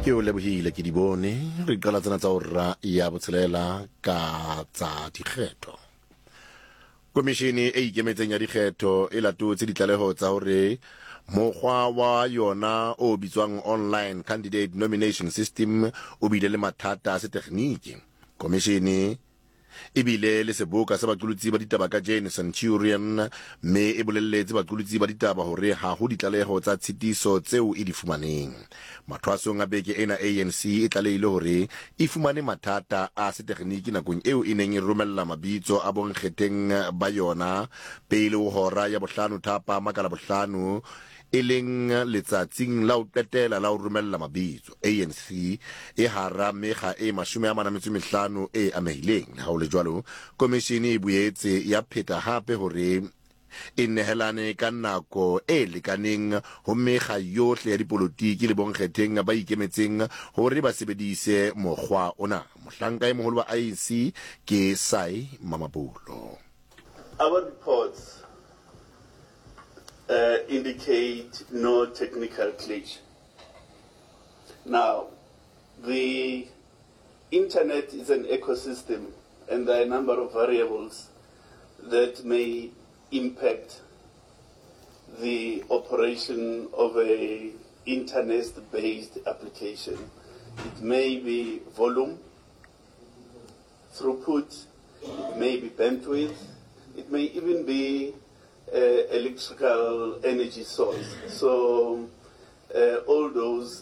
ke o lebohile ke di bone re qala tsena tsa hora ya botshelela ka tsa dikgetho. Komishini e ikemetseng ya dikgetho e latotse ditlaleho tsa hore mokgwa wa yona o bitswang online candidate nomination system o bile le mathata a setekniki. Komishini e bile le seboka sa baqolotsi ba ditaba ka Jane Centurion mme e bolelletse baqolotsi ba ditaba hore ha ho ditlaleho tsa tshitiso tseo e di fumaneng. Mathwasong a beke ena ANC e tlaleile hore e fumane mathata a setekniki nakong eo e neng e romella mabitso a bonkgetheng ba yona pele ho hora ya bohlano thapa makala bohlano e leng letsatsing la ho qetela la ho romella mabitso. ANC e hara mekga e 45 e amehileng. Ha o le jwalo, komishini e boetse ya pheta hape hore e nehelane ka nako e lekaneng ho mekga yohle ya dipolotiki le bonkgetheng ba ikemetseng hore ba sebedise mokgwa ona. Mohlanka e moholo wa ANC ke Sai Mamabolo. Our reports indicate no technical glitch. Now, the internet is an ecosystem and there are a number of variables that may impact the operation of a internet-based application. It may be volume, throughput, it may be bandwidth, it may even be electrical energy source. So all those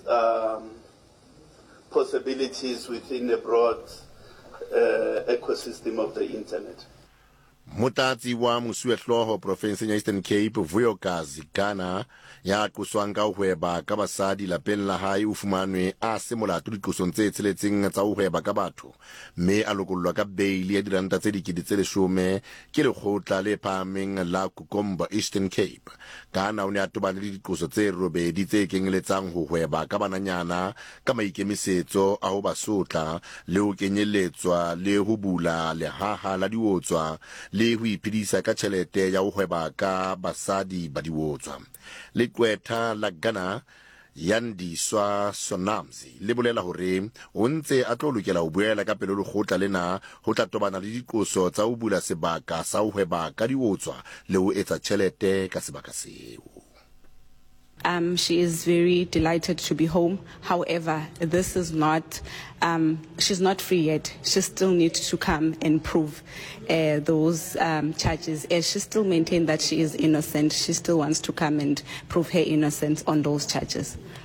possibilities within a broad ecosystem of the internet. Motatsi wa mosuehloho profenseng ya Eastern Cape Vuyokazi Gana ya qoswang ka ho hweba ka basadi lapeng la hae o fumanwe a se molato diqosong tse tsheletseng tsa ho hweba ka batho mme a lokollwa ka bail ya diranta tse 10,000 ke lekgotla le phahameng la Kukomba Eastern Cape. Gana o ne a tobane le diqoso tse robedi tse kenyeletsang ho hweba ka bananyana ka maikemisetso a ho basotla le ho kenyeletswa le ho bula lehaha la diotswa le ho iphedisa ka tjhelete ya ho hweba ka basadi ba diwotswa. Leqwetha la Ghana Yandiswa Sonamzi le bolela hore o ntse a tlo lokela ho buela ka pelo lekgotla lena ho tla tobana le diqoso tsa ho bula sebaka sa ho hweba ka diwotswa le ho etsa tjhelete ka sebaka seo. She is very delighted to be home. However, this is not, she's not free yet. She still needs to come and prove those charges. She still maintains that she is innocent. She still wants to come and prove her innocence on those charges.